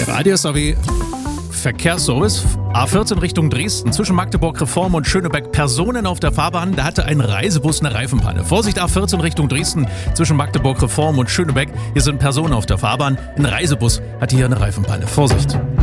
Radio SAW Verkehrsservice. A14 Richtung Dresden zwischen Magdeburg Reform und Schönebeck. Personen auf der Fahrbahn. Da hatte ein Reisebus eine Reifenpanne. Vorsicht, A14 Richtung Dresden zwischen Magdeburg Reform und Schönebeck. Hier sind Personen auf der Fahrbahn. Ein Reisebus hatte hier eine Reifenpanne. Vorsicht.